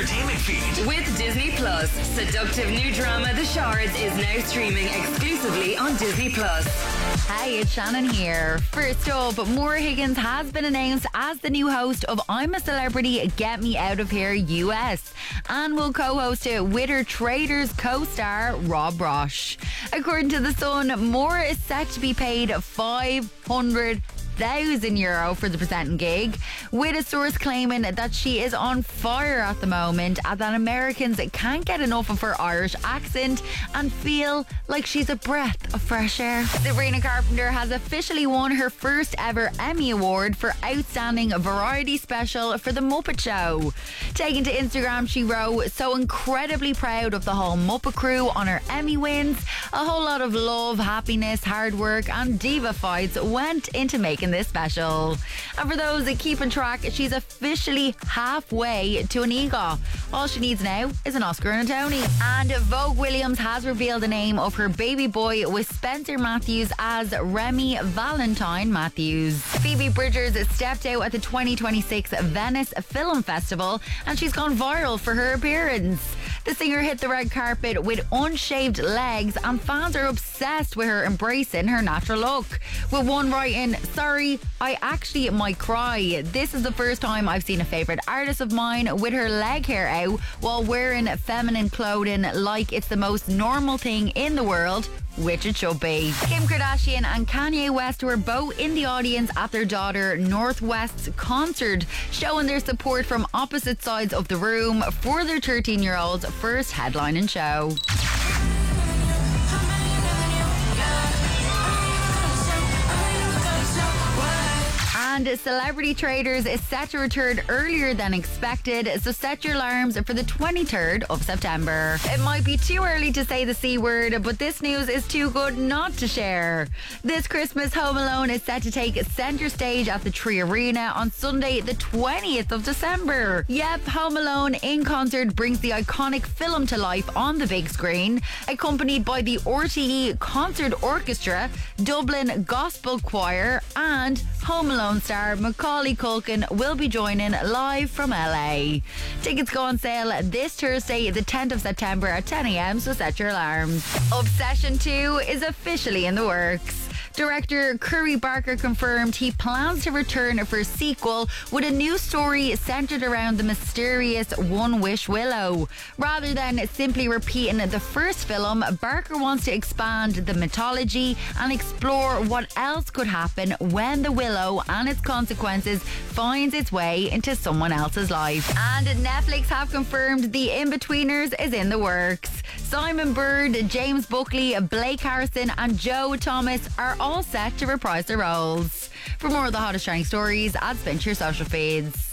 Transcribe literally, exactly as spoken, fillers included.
entertainment feed. With Disney Plus, seductive new drama The Shards is now streaming exclusively on Disney Plus. Hey, it's Shannon here. First up, Maura Higgins has been announced as the new host of I'm a Celebrity, Get Me Out of Here U S and will co-host it with her Traitors co-star Rob Roche. According to The Sun, Maura is set to be paid five hundred thousand euro for the presenting gig, with a source claiming that she is on fire at the moment and that Americans can't get enough of her Irish accent and feel like she's a breath of fresh air. Sabrina Carpenter has officially won her first ever Emmy Award for Outstanding Variety Special for The Muppet Show. Taking to Instagram, she wrote, "So incredibly proud of the whole Muppet crew on her Emmy wins. A whole lot of love, happiness, hard work and diva fights went into making this special." And for those that keep in track, she's officially halfway to an EGOT. All she needs now is an Oscar and a Tony. And Vogue Williams has revealed the name of her baby boy, with Spencer Matthews as Remy Valentine Matthews. Phoebe Bridgers stepped out at the twenty twenty-six Venice Film Festival and she's gone viral for her appearance. The singer hit the red carpet with unshaved legs and fans are obsessed with her embracing her natural look, with one writing, "Sorry, I actually might cry. This is the first time I've seen a favourite artist of mine with her leg hair out while wearing feminine clothing like it's the most normal thing in the world," which it should be. Kim Kardashian and Kanye West were both in the audience at their daughter North West's concert, showing their support from opposite sides of the room for their thirteen-year-old's first headlining show. And Celebrity Traitors is set to return earlier than expected, so set your alarms for the twenty-third of September. It might be too early to say the C word, but this news is too good not to share. This Christmas, Home Alone is set to take centre stage at the Tree Arena on Sunday, the twentieth of December. Yep, Home Alone in concert brings the iconic film to life on the big screen, accompanied by the R T E Concert Orchestra, Dublin Gospel Choir, and Home Alone star Macaulay Culkin will be joining live from L A. Tickets go on sale this Thursday, the tenth of September at ten a.m, so set your alarms. Obsession two is officially in the works. Director Curry Barker confirmed he plans to return for a sequel with a new story centred around the mysterious One Wish Willow. Rather than simply repeating the first film, Barker wants to expand the mythology and explore what else could happen when the Willow and its consequences finds its way into someone else's life. And Netflix have confirmed The Inbetweeners is in the works. Simon Bird, James Buckley, Blake Harrison and Joe Thomas are all set to reprise their roles. For more of the hottest trending stories, add spin to your social feeds.